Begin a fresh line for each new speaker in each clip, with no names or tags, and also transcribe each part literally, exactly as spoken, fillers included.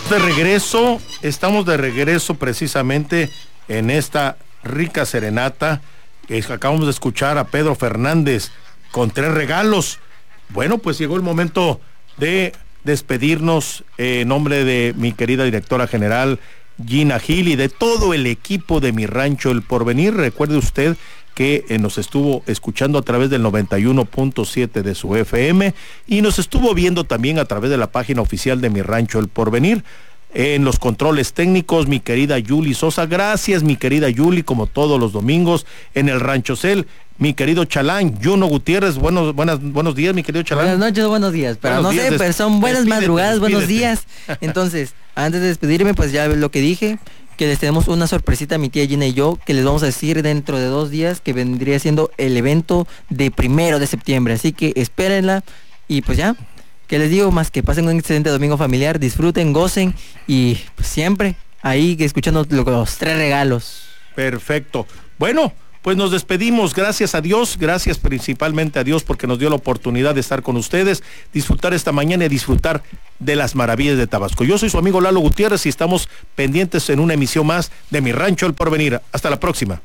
De regreso, estamos de regreso precisamente en esta rica serenata. Acabamos de escuchar a Pedro Fernández con tres regalos. Bueno, pues llegó el momento de despedirnos eh, en nombre de mi querida directora general Gina Gil y de todo el equipo de Mi Rancho El Porvenir. Recuerde usted que eh, nos estuvo escuchando a través del noventa y uno punto siete de su F M y nos estuvo viendo también a través de la página oficial de Mi Rancho El Porvenir. En los controles técnicos, mi querida Yuli Sosa. Gracias, mi querida Yuli, como todos los domingos. En el Rancho Cel, mi querido Chalán, Juno Gutiérrez. Buenos, buenas, buenos días, mi querido Chalán.
Buenas noches, buenos días. Pero buenos no días, sé, pero son buenas despídete, madrugadas, despídete. Buenos días. Entonces, antes de despedirme, pues ya lo que dije, que les tenemos una sorpresita a mi tía Gina y yo, que les vamos a decir dentro de dos días, que vendría siendo el evento de primero de septiembre. Así que espérenla y pues ya. ¿Qué les digo? Más que pasen un excelente domingo familiar, disfruten, gocen y pues, siempre ahí escuchando los tres regalos.
Perfecto. Bueno, pues nos despedimos. Gracias a Dios, gracias principalmente a Dios porque nos dio la oportunidad de estar con ustedes, disfrutar esta mañana y disfrutar de las maravillas de Tabasco. Yo soy su amigo Lalo Gutiérrez y estamos pendientes en una emisión más de Mi Rancho El Porvenir. Hasta la próxima.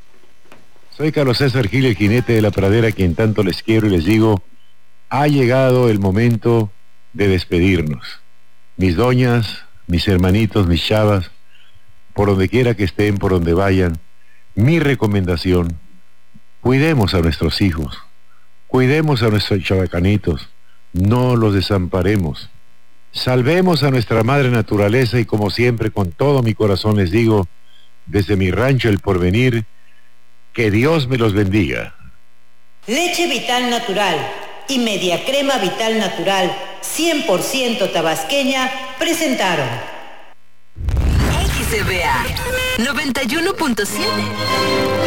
Soy Carlos César Gil, el jinete de la pradera, a quien tanto les quiero y les digo: ha llegado el momento de despedirnos. Mis doñas, mis hermanitos, mis chavas, por donde quiera que estén, por donde vayan, mi recomendación: cuidemos a nuestros hijos, cuidemos a nuestros chavacanitos, no los desamparemos, salvemos a nuestra madre naturaleza y, como siempre, con todo mi corazón les digo, desde Mi Rancho El Porvenir, que Dios me los bendiga.
Leche Vital Natural y Media Crema Vital Natural cien por ciento tabasqueña presentaron
X B A noventa y uno punto siete.